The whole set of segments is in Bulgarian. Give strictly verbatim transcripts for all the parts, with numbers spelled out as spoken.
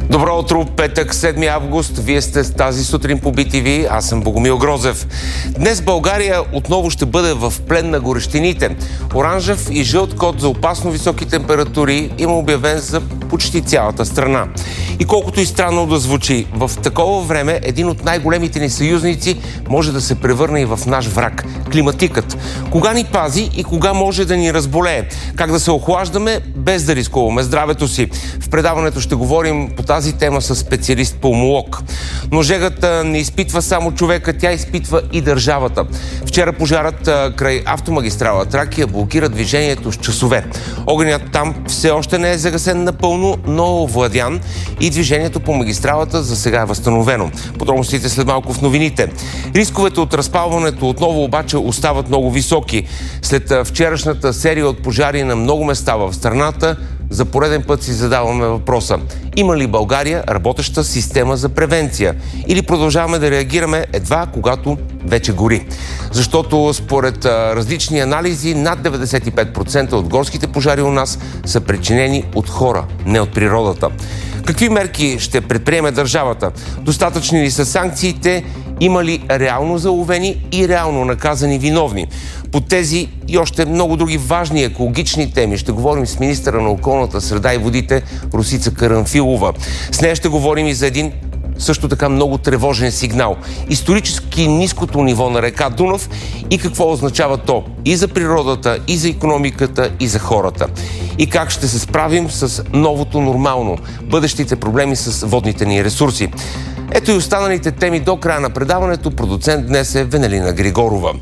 Добро утро, петък, седми август. Вие сте тази сутрин по Би Ти Ви. Аз съм Богомил Грозев. Днес България отново ще бъде в плен на горещините. Оранжев и жълт код за опасно високи температури има обявен за почти цялата страна. И колкото и странно да звучи, в такова време един от най-големите ни съюзници може да се превърне и в наш враг – климатикът. Кога ни пази и кога може да ни разболее? Как да се охлаждаме без да рискуваме здравето си? В предаването ще говорим по тази тема с специалист-пулмолог. Но жегата не изпитва само човека, тя изпитва и държавата. Вчера пожарът а, край автомагистрала Тракия блокира движението с часове. Огънят там все още не е загасен напълно, но е овладян и движението по магистралата за сега е възстановено. Подробностите след малко в новините. Рисковете от разпалването отново обаче остават много високи. След а, вчерашната серия от пожари на много места в страната, за пореден път си задаваме въпроса: има ли България работеща система за превенция? Или продължаваме да реагираме едва когато вече гори? Защото според а, различни анализи над деветдесет и пет процента от горските пожари у нас са причинени от хора, не от природата. Какви мерки ще предприеме държавата? Достатъчни ли са санкциите? Има ли реално заловени и реално наказани виновни? По тези и още много други важни екологични теми ще говорим с министъра на околната среда и водите Росица Карамфилова. С нея ще говорим и за един също така много тревожен сигнал. Исторически ниското ниво на река Дунав и какво означава то и за природата, и за икономиката, и за хората. И как ще се справим с новото нормално, бъдещите проблеми с водните ни ресурси. Ето и останалите теми до края на предаването. Продуцент днес е Венелина Григорова.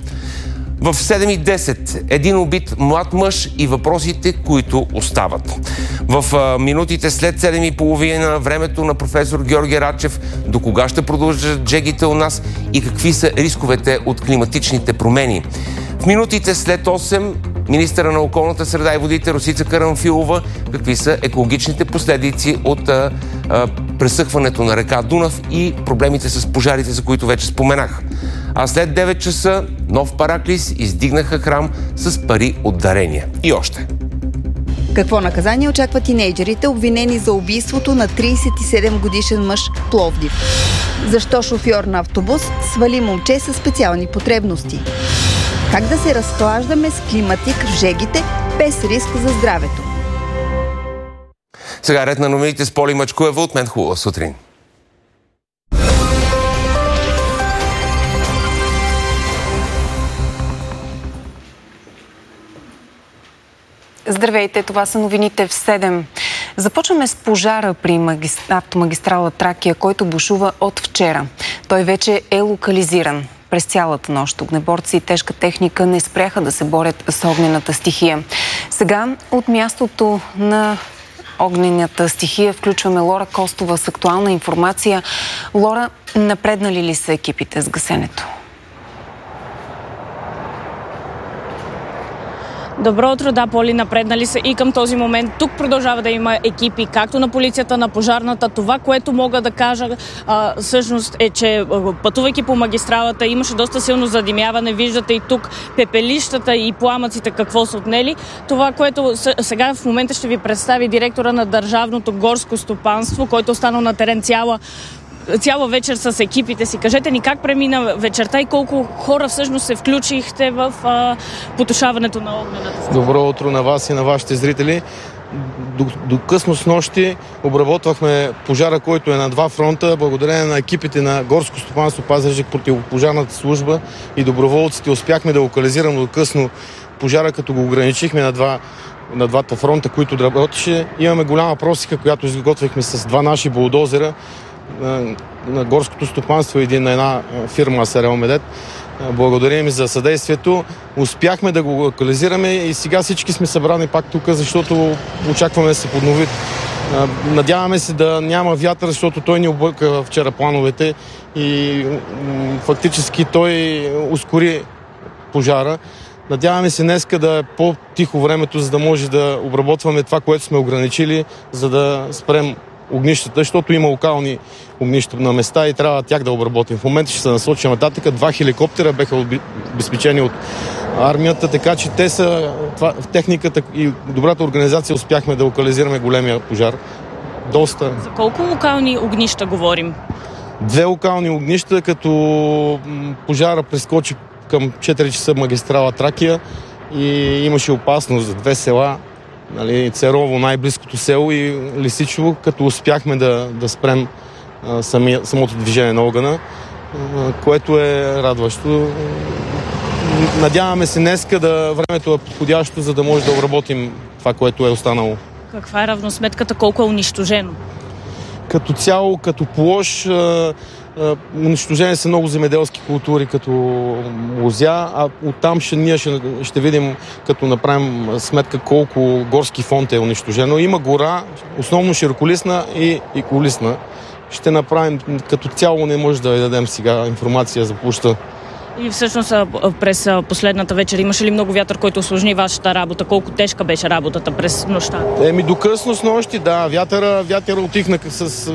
В седем и десет един убит млад мъж и въпросите, които остават. В а, минутите след седем и половина времето на професор Георги Рачев, до кога ще продължат жегите у нас и какви са рисковете от климатичните промени. В минутите след осем министъра на околната среда и водите Росица Карамфилова, какви са екологичните последици от а, а, пресъхването на река Дунав и проблемите с пожарите, за които вече споменах. А след девет часа нов Параклис издигнаха храм с пари от дарения. И още. Какво наказание очаква тинейджерите, обвинени за убийството на трийсет и седем годишен мъж в Пловдив? Защо шофьор на автобус свали момче със специални потребности? Как да се разхлаждаме с климатик в жегите без риск за здравето? Сега ред на новините с Поли Мачкуева. От мен хубава сутрин. Здравейте, това са новините в седем. Започваме с пожара при магис... автомагистрала Тракия, който бушува от вчера. Той вече е локализиран. През цялата нощ огнеборци и тежка техника не спряха да се борят с огнената стихия. Сега от мястото на огнената стихия включваме Лора Костова с актуална информация. Лора, напреднали ли са екипите с гасенето? Добро утро, да, Поли, напреднали са и към този момент. Тук продължава да има екипи, както на полицията, на пожарната. Това, което мога да кажа а, всъщност е, че пътувайки по магистралата имаше доста силно задимяване. Виждате и тук пепелищата и пламъците какво са отнели. Това, което сега в момента ще ви представи директора на Държавното горско стопанство, който останал на терен цяла цяла вечер с екипите си. Кажете ни как премина вечерта и колко хора всъщност се включихте в а, потушаването на огнената. Добро утро на вас и на вашите зрители. До, до късно с нощи обработвахме пожара, който е на два фронта. Благодарение на екипите на Горско стопанство Пазарджик, противопожарната служба и доброволците успяхме да локализираме до късно пожара, като го ограничихме на два на двата фронта, които работеше. Имаме голяма просека, която изготвихме с два наши булдозера на, на горското стопанство и един на една фирма Сарел Медет. Благодарим за съдействието. Успяхме да го локализираме и сега всички сме събрани пак тук, защото очакваме да се поднови. Надяваме се да няма вятър, защото той ни обърка вчера плановете и фактически той ускори пожара. Надяваме се днеска да е по-тихо времето, за да може да обработваме това, което сме ограничили, за да спрем огнищата, защото има локални огнища на места и трябва тях да обработим. В момента ще се насочим нататък. Два хеликоптера беха обезпечени от армията, така че те са това, в техниката и добрата организация успяхме да локализираме големия пожар. доста. За колко локални огнища говорим? Две локални огнища, като пожара прескочи към четири часа магистрала Тракия и имаше опасност за две села, нали, Церово, най-близкото село, и Лисичево, като успяхме да, да спрем а, самия, самото движение на огъня, а, което е радващо. Надяваме се днеска да времето е подходящо, за да може да обработим това, което е останало. Каква е равносметката, колко е унищожено? Като цяло, като площ, унищожени са много земеделски култури, като лозя, а оттам ще, ние ще, ще видим, като направим сметка, колко горски фонд е унищожено. Има гора, основно широколистна и, и колисна. Ще направим, като цяло не може да ви дадем сега информация за площа. И всъщност през последната вечер имаше ли много вятър, който усложни вашата работа? Колко тежка беше работата през нощта? Еми до късно с нощи, да. Вятъра, вятъра отихна с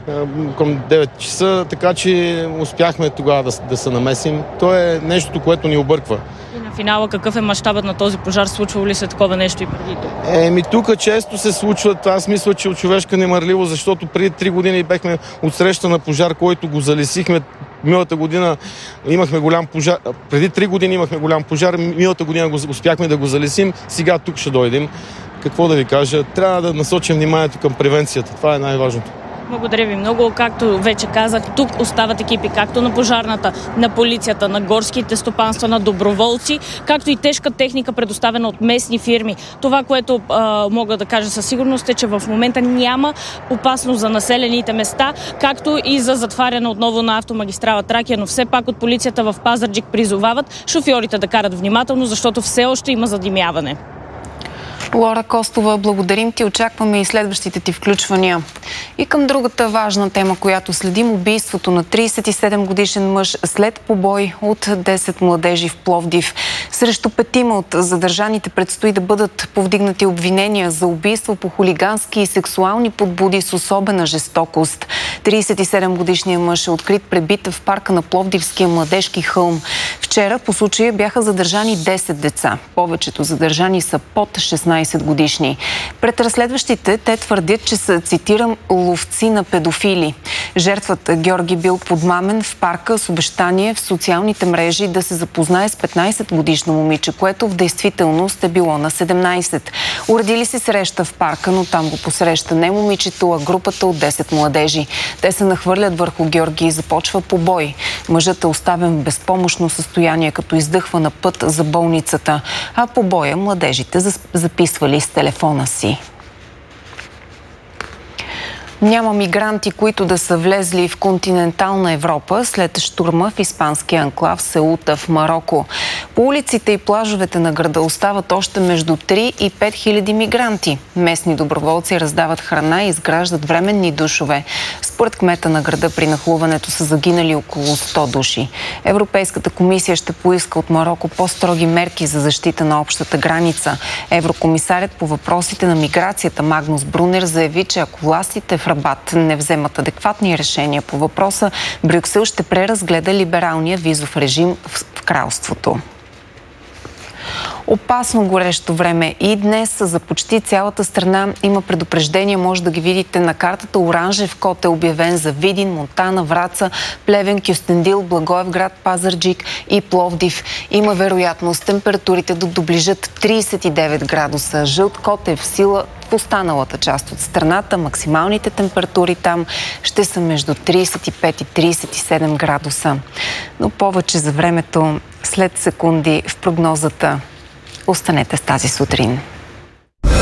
към девет часа, така че успяхме тогава да, да се намесим. То е нещото, което ни обърква. И на финала какъв е мащабът на този пожар? Случвало ли се такова нещо и преди тук? Еми тук често се случват. Аз мисля, че от човешка немърливо, защото преди три години бехме отсреща на пожар, който го залесихме. Миналата година имахме голям пожар. Преди три години имахме голям пожар. Миналата година го успяхме да го залесим. Сега тук ще дойдем. Какво да ви кажа? Трябва да насочим вниманието към превенцията. Това е най-важното. Благодаря ви много. Както вече казах, тук остават екипи както на пожарната, на полицията, на горските стопанства, на доброволци, както и тежка техника, предоставена от местни фирми. Това, което а, мога да кажа със сигурност, е, че в момента няма опасност за населените места, както и за затваряне отново на автомагистрала Тракия, но все пак от полицията в Пазарджик призовават шофьорите да карат внимателно, защото все още има задимяване. Лора Костова, благодарим ти. Очакваме и следващите ти включвания. И към другата важна тема, която следим, убийството на тридесет и седем годишен мъж след побой от десет младежи в Пловдив. Срещу петима от задържаните предстои да бъдат повдигнати обвинения за убийство по хулигански и сексуални подбуди с особена жестокост. тридесет и седем годишният мъж е открит пребит в парка на Пловдивския младежки хълм. Вчера по случая бяха задържани десет деца. Повечето задържани са под шестнадесет годишни. Пред разследващите те твърдят, че са, цитирам, ловци на педофили. Жертвата Георги бил подмамен в парка с обещание в социалните мрежи да се запознае с петнадесетгодишно момиче, което в действителност е било на седемнадесет. Уредили се среща в парка, но там го посреща не момичето, а групата от десет младежи. Те се нахвърлят върху Георги и започва побой. Мъжът е оставен в безпомощно състояние, като издъхва на път за болницата, а по боя младежите записвали с телефона си. Няма мигранти, които да са влезли в континентална Европа след щурма в испанския анклав Сеута в Мароко. По улиците и плажовете на града остават още между три и пет хиляди мигранти. Местни доброволци раздават храна и изграждат временни душове. Според кмета на града при нахлуването са загинали около сто души. Европейската комисия ще поиска от Мароко по-строги мерки за защита на общата граница. Еврокомисарят по въпросите на миграцията Магнус Брунер заяви, че ако властите в Рабат не вземат адекватни решения по въпроса, Брюксел ще преразгледа либералния визов режим в кралството. Опасно горещо време и днес за почти цялата страна има предупреждения. Може да ги видите на картата. Оранжев код е обявен за Видин, Монтана, Враца, Плевен, Кюстендил, Благоевград, Пазарджик и Пловдив. Има вероятност температурите да доближат тридесет и девет градуса. Жълт код е в сила в останалата част от страната. Максималните температури там ще са между тридесет и пет и тридесет и седем градуса. Но повече за времето след секунди в прогнозата. Останете с тази сутрин.